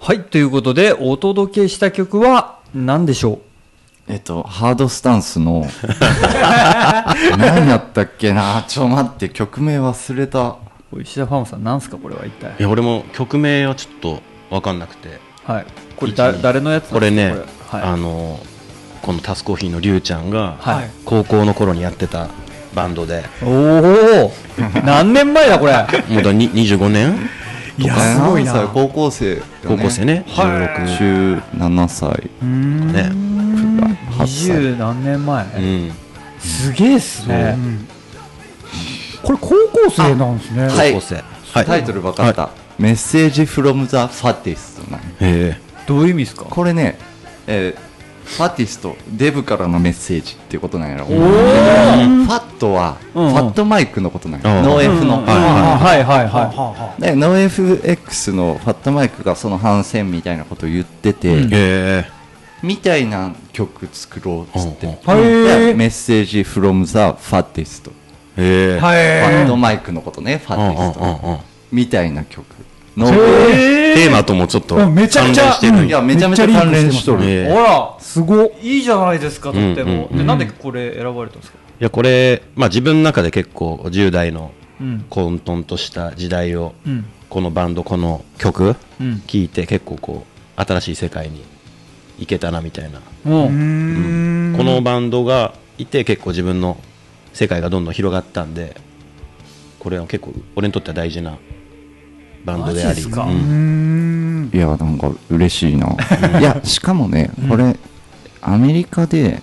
はい、ということでお届けした曲は何でしょハードスタンスの何やったっけな、ちょ待って、曲名忘れた。 う。石田ファームさん、なんすかこれは一体。 いや俺も曲名はちょっと分かんなくて、 はい、これ誰のやつなんですか。 これね、 はい、 このタスコーヒーのりゅうちゃんがはい、 高校の頃にやってたバンドで、 おお何年前だこれ。 もう25年いやすごいな。 高校生、 高校生ね、16 17歳ね、 20何年前、 うん、 すげえっすね、 これ高校生なんですね。 はい高校生、はい、 タイトル分かった、はい、メッセージフロムザファティストなの。 どういう意味ですかこれね、ファティスト、デブからのメッセージっていうことなんやろ。ファットは、ファットマイクのことなんやろ。ノーエフの。 はいはいはい。 で、ノーエフ X のファットマイクがその反戦みたいなことを言ってて、みたいな曲作ろうっつって。メッセージフロムザファティスト。ファットマイクのことね、ファティスト。みたいな曲。 テーマともちょっと関連してる。 いや、めちゃめちゃ関連しとる。 ほら、すごいいいじゃないですか、とっても。で、なんでこれ選ばれたんですか。 いや、これ、まあ自分の中で結構10代の混沌とした時代を、このバンド、この曲聴いて結構こう、新しい世界に行けたなみたいな。このバンドがいて結構自分の世界がどんどん広がったんで、これは結構俺にとっては大事なバンドであり。いや、なんか嬉しいな。いや、しかもね、これアメリカで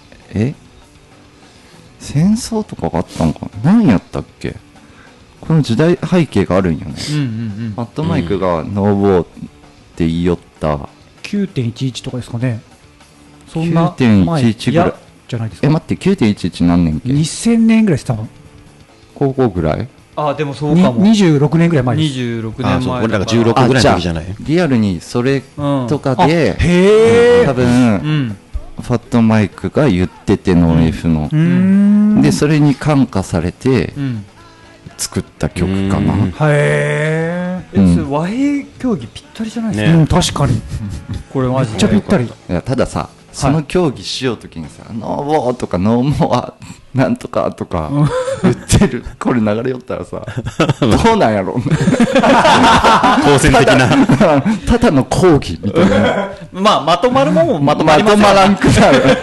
戦争とかがあったのかな、何やったっけ。この時代背景があるんよね。ファットマイクがノーボーって言いよった 9.11 とかですかね。そんな 9.11 ぐらいじゃないですか。 待って、9.11 何年っけ。 2000年ぐらいです多分。 高校ぐらい。 あ、でもそうかも。 26年ぐらい前です。 26年前。 これだから16ぐらいの時じゃない。 リアルにそれとかで、多分ファットマイクが言ってて、ノーエフので、それに感化されて作った曲かな。 へえ、和平競技ぴったりじゃないですか。 確かにこれマジめっちゃぴったり。 いや、たださ、その競技しようときにさ、ノーボーとかノーモアなんとかとか言ってるこれ流れよったらさ、どうなんやろうね。 好戦的なただの講義みたいな。 まあまとまるもんまとまらんくなる。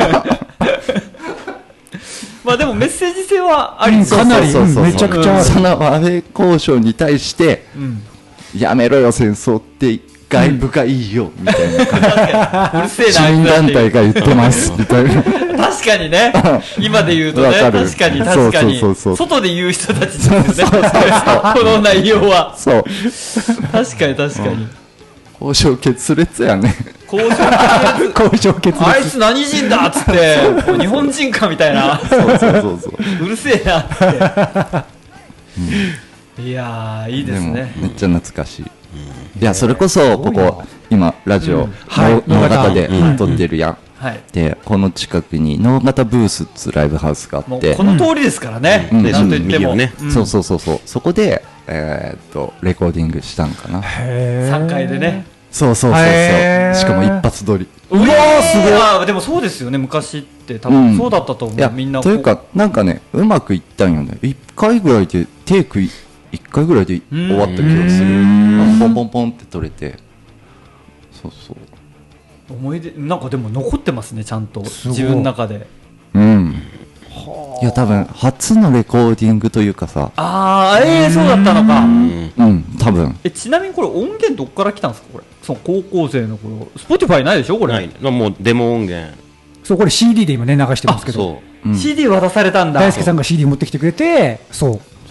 まあでもメッセージ性はあり。 かなりめちゃくちゃある。 その和平交渉に対してやめろよ戦争って外部がいいよみたいな感じ。市民団体が言ってますみたいな。 確かにね、今で言うとね、確かに確かに外で言う人たちですよね、この内容は。 そう、 確かに確かに。 交渉決裂やね。 交渉決裂。 あいつ何人だっつって日本人かみたいな。うるせえなって。いやー、いいですね。 めっちゃ懐かしい。いや、それこそここ今ラジオ能形で撮ってるやん。で、この近くに能形ブースってライブハウスがあって、 この通りですからね。なんと言ってもね。 そうそこでレコーディングしたんかな。 3階でね。 そうしかも一発撮り。 うわー、すごい。でもそうですよね、昔って多分そうだったと思う。みんなというか、なんかね、うまくいったんよね。1回ぐらいでテイク1回ぐらいで終わった気がする。ポンポンポンって撮れて。そう思い出なんかでも残ってますね、ちゃんと自分の中で。 いや、多分初のレコーディングというかさ。 そうだったのか。 多分。 ちなみにこれ音源どっから来たんですか、これ。その高校生の頃。Spotify ないでしょ、これ。ない。 もうデモ音源。 そう、これ CD で今ね流してますけど。 CD 渡されたんだ。 大輔さんが CD 持ってきてくれて、そう。